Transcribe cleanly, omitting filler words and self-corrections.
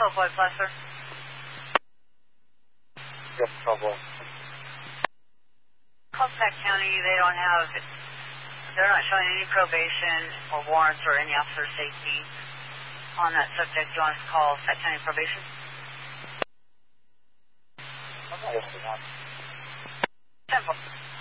12 plus, sir. Yep, 12. Colfax County, they're not showing any probation or warrants or any officer safety on that subject. Do you want us to call Colfax County Probation? Yes, we have. 10-4.